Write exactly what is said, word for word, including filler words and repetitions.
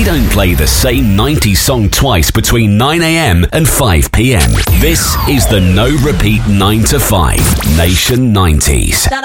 don't play the same nineties song twice between nine a.m. and five p.m. This is the No Repeat nine to five Nation nineties.